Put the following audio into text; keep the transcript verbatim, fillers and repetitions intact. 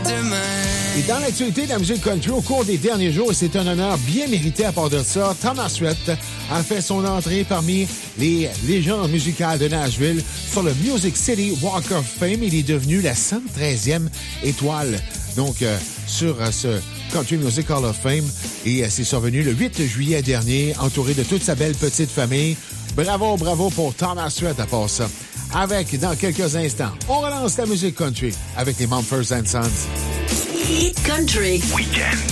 Et dans l'actualité de la musique country au cours des derniers jours, et c'est un honneur bien mérité à part de ça, Thomas Rhett a fait son entrée parmi les légendes musicales de Nashville sur le Music City Walk of Fame. Il est devenu la cent treizième étoile donc euh, sur euh, ce Country Music Hall of Fame. Et euh, c'est survenu le huit juillet dernier, entouré de toute sa belle petite famille. Bravo, bravo pour Thomas Rhett à part ça. Avec, dans quelques instants, on relance la musique country avec les Mumford and Sons. Hit Country Weekend.